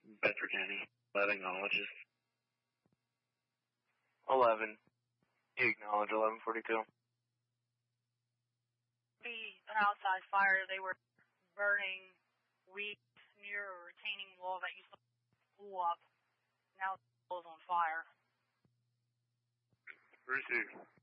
Bedford County. 11 acknowledges. 11. You acknowledge 1142. Be an outside fire. They were burning wheat near a retaining wall that used to blow up. Now the wall is on fire. Receive.